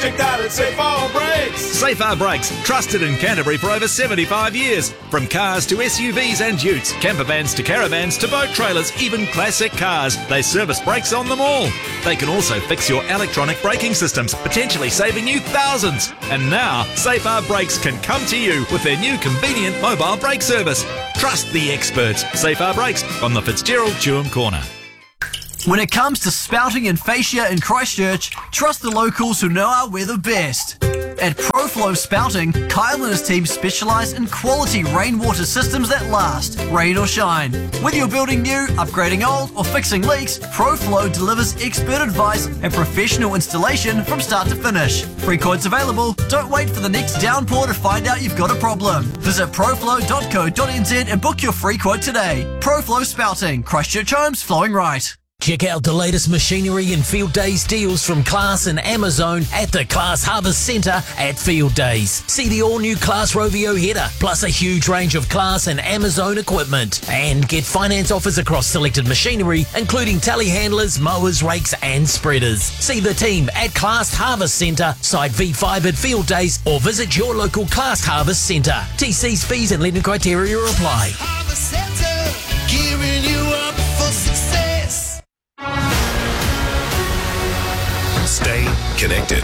Check that at Safar Brakes. Safar Brakes, trusted in Canterbury for over 75 years. From cars to SUVs and utes, camper vans to caravans to boat trailers, even classic cars, they service brakes on them all. They can also fix your electronic braking systems, potentially saving you thousands. And now, Safar Brakes can come to you with their new convenient mobile brake service. Trust the experts. Safar Brakes on the Fitzgerald Chewham Corner. When it comes to spouting and fascia in Christchurch, trust the locals who know our weather best. At ProFlow Spouting, Kyle and his team specialise in quality rainwater systems that last, rain or shine. Whether you're building new, upgrading old, or fixing leaks, ProFlow delivers expert advice and professional installation from start to finish. Free quotes available. Don't wait for the next downpour to find out you've got a problem. Visit proflow.co.nz and book your free quote today. ProFlow Spouting, Christchurch Homes flowing right. Check out the latest machinery and Field Days deals from Class and Amazon at the Class Harvest Centre at Field Days. See the all-new Class Rovio header, plus a huge range of Class and Amazon equipment. And get finance offers across selected machinery, including telehandlers, mowers, rakes and spreaders. See the team at Class Harvest Centre, site V5 at Field Days, or visit your local Class Harvest Centre. TC's fees and lending criteria apply. Harvest Centre, gearing you up for success. Stay connected.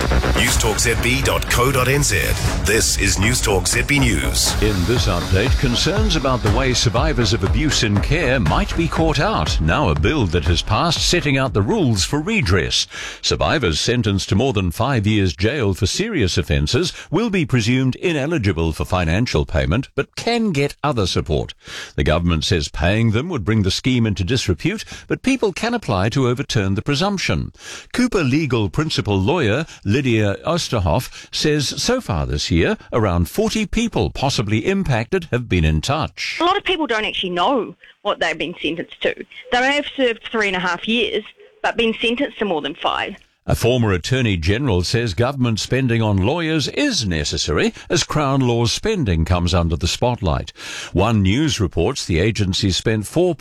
newstalkzb.co.nz. This is Newstalk ZB News. In this update, concerns about the way survivors of abuse in care might be caught out. Now a bill that has passed setting out the rules for redress. Survivors sentenced to more than 5 years jail for serious offences will be presumed ineligible for financial payment, but can get other support. The government says paying them would bring the scheme into disrepute, but people can apply to overturn the presumption. Cooper Legal Principal Lawyer Lydia Osterhoff says so far this year, around 40 people possibly impacted have been in touch. A lot of people don't actually know what they've been sentenced to. They may have served 3.5 years, but been sentenced to more than 5. A former Attorney General says government spending on lawyers is necessary as Crown Law's spending comes under the spotlight. One News reports the agency spent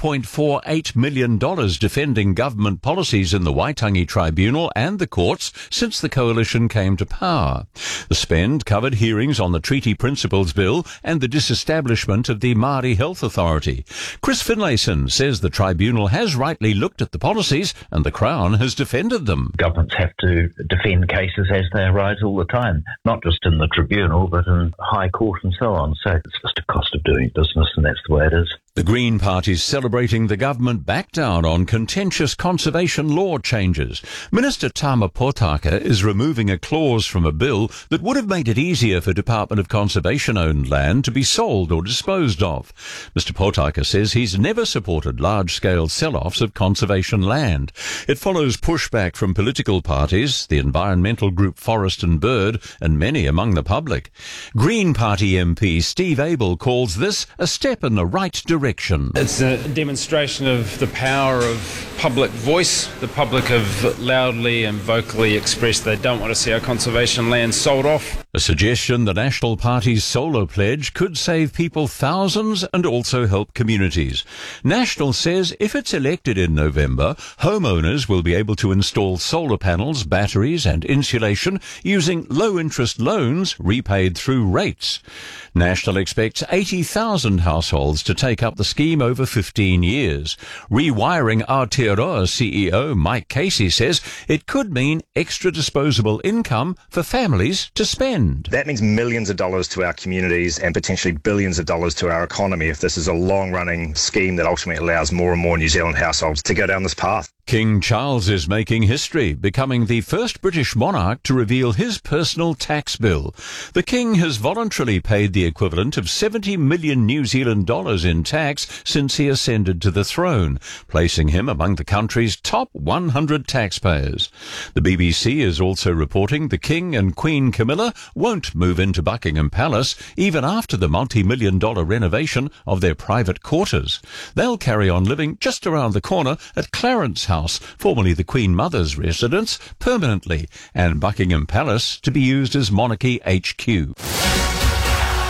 $4.48 million defending government policies in the Waitangi Tribunal and the courts since the coalition came to power. The spend covered hearings on the Treaty Principles Bill and the disestablishment of the Māori Health Authority. Chris Finlayson says the tribunal has rightly looked at the policies and the Crown has defended them. Governments have to defend cases as they arise all the time, not just in the tribunal, but in High Court and so on. So it's just a cost of doing business, and that's the way it is. The Green Party's celebrating the government back down on contentious conservation law changes. Minister Tama Potaka is removing a clause from a bill that would have made it easier for Department of Conservation-owned land to be sold or disposed of. Mr Potaka says he's never supported large-scale sell-offs of conservation land. It follows pushback from political parties, the environmental group Forest and Bird, and many among the public. Green Party MP Steve Abel calls this a step in the right direction. It's a demonstration of the power of public voice. The public have loudly and vocally expressed they don't want to see our conservation land sold off. A suggestion the National Party's solar pledge could save people thousands and also help communities. National says if it's elected in November, homeowners will be able to install solar panels, batteries and insulation using low-interest loans repaid through rates. National expects 80,000 households to take up the scheme over 15 years. Rewiring Aotearoa CEO Mike Casey says it could mean extra disposable income for families to spend. That means millions of dollars to our communities and potentially billions of dollars to our economy if this is a long-running scheme that ultimately allows more and more New Zealand households to go down this path. King Charles is making history, becoming the first British monarch to reveal his personal tax bill. The King has voluntarily paid the equivalent of 70 million New Zealand dollars in tax since he ascended to the throne, placing him among the country's top 100 taxpayers. The BBC is also reporting the King and Queen Camilla won't move into Buckingham Palace even after the multi-million-dollar renovation of their private quarters. They'll carry on living just around the corner at Clarence House, formerly the Queen Mother's residence, permanently, and Buckingham Palace to be used as Monarchy HQ.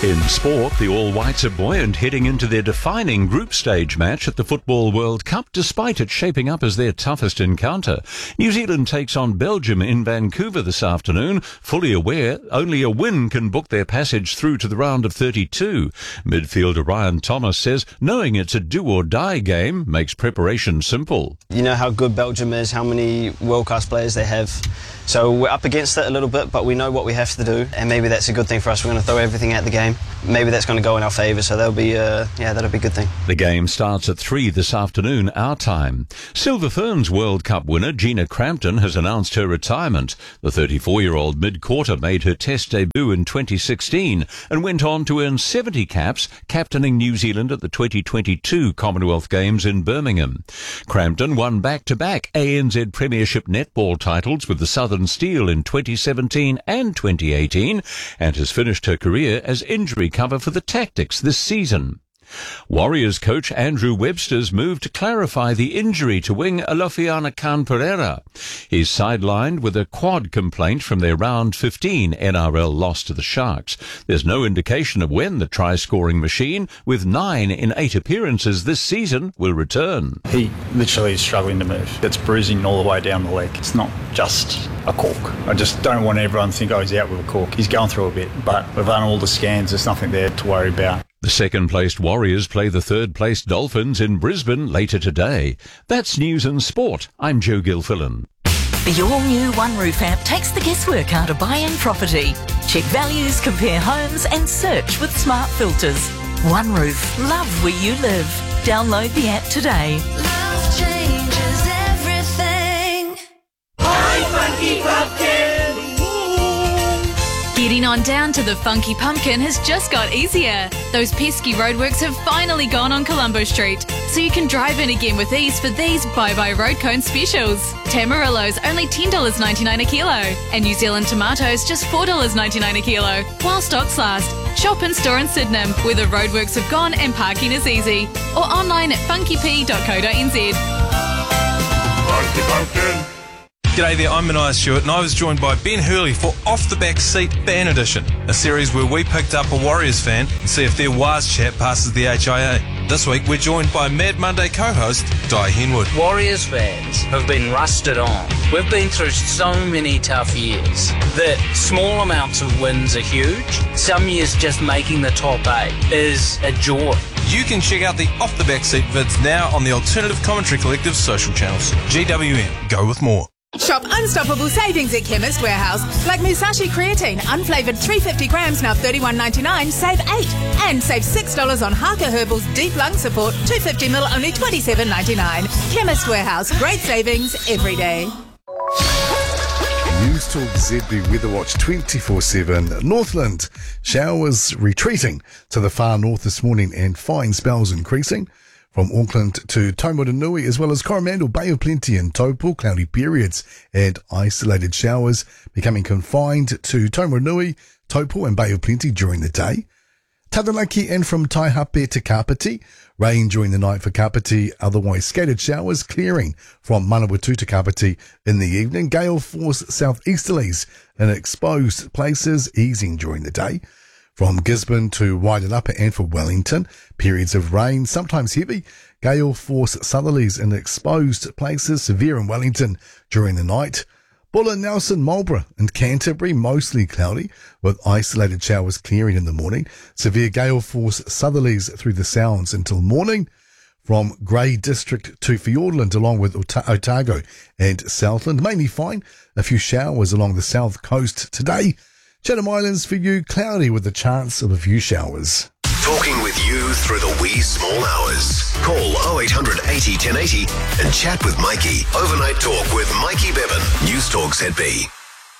In sport, the All Whites are buoyant heading into their defining group stage match at the Football World Cup, despite it shaping up as their toughest encounter. New Zealand takes on Belgium in Vancouver this afternoon, fully aware only a win can book their passage through to the round of 32. Midfielder Ryan Thomas says knowing it's a do-or-die game makes preparation simple. You know how good Belgium is, how many world-class players they have. So we're up against it a little bit, but we know what we have to do, and maybe that's a good thing for us. We're going to throw everything at the game. Maybe that's going to go in our favour, so that'll be a good thing. The game starts at 3 this afternoon, our time. Silver Ferns World Cup winner Gina Crampton has announced her retirement. The 34-year-old mid-quarter made her Test debut in 2016 and went on to earn 70 caps, captaining New Zealand at the 2022 Commonwealth Games in Birmingham. Crampton won back-to-back ANZ Premiership netball titles with the Southern Steel in 2017 and 2018 and has finished her career as injury cover for the Tactics this season. Warriors coach Andrew Webster's moved to clarify the injury to wing Alofiana Khan-Pereira. He's sidelined with a quad complaint from their round 15 NRL loss to the Sharks. There's no indication of when the try-scoring machine, with 9 in 8 appearances this season, will return. He literally is struggling to move. It's bruising all the way down the leg. It's not just a cork. I just don't want everyone to think, he's out with a cork. He's going through a bit, but we've done all the scans. There's nothing there to worry about. The second-placed Warriors play the third-placed Dolphins in Brisbane later today. That's news and sport. I'm Joe Gilfillan. The all-new OneRoof app takes the guesswork out of buying property. Check values, compare homes and search with smart filters. OneRoof. Love where you live. Download the app today. Love changes everything. Hi, Funky Pumpkin! Getting on down to the Funky Pumpkin has just got easier. Those pesky roadworks have finally gone on Colombo Street, so you can drive in again with ease for these bye-bye road cone specials. Tamarillos only $10.99 a kilo, and New Zealand tomatoes just $4.99 a kilo, while stocks last. Shop in store in Sydenham, where the roadworks have gone and parking is easy, or online at funkyp.co.nz. Funky Pumpkin. G'day there, I'm Maniah Stewart and I was joined by Ben Hurley for Off the Back Seat Fan Edition, a series where we picked up a Warriors fan and see if their Waz chat passes the HIA. This week we're joined by Mad Monday co-host Di Henwood. Warriors fans have been rusted on. We've been through so many tough years that small amounts of wins are huge. Some years just making the top 8 is a joy. You can check out the Off the Back Seat vids now on the Alternative Commentary Collective social channels. GWM, go with more. Shop unstoppable savings at Chemist Warehouse. Like Musashi Creatine, unflavoured 350 grams, now $31.99, save 8. And save $6 on Harker Herbal's Deep Lung Support, 250ml, only $27.99. Chemist Warehouse, great savings every day. News Talk ZB Weather Watch 24/7. Northland, showers retreating to the far north this morning and fine spells increasing. From Auckland to Taumarunui, as well as Coromandel, Bay of Plenty and Taupo, cloudy periods and isolated showers becoming confined to Taumarunui, Taupo and Bay of Plenty during the day. Taranaki and from Taihape to Kapiti, rain during the night for Kapiti, otherwise scattered showers clearing from Manawatu to Kapiti in the evening. Gale force southeasterlies in exposed places, easing during the day. From Gisborne to Waitanapa and for Wellington, periods of rain, sometimes heavy. Gale force southerlies in exposed places, severe in Wellington during the night. Bulla, Nelson, Marlborough and Canterbury, mostly cloudy, with isolated showers clearing in the morning. Severe gale force southerlies through the Sounds until morning. From Grey District to Fiordland, along with Otago and Southland, mainly fine. A few showers along the south coast today. Chatham Islands for you, cloudy with the chance of a few showers. Talking with you through the wee small hours. Call 0800 80 1080 and chat with Mikey. Overnight talk with Mikey Bevan. News Talk ZB.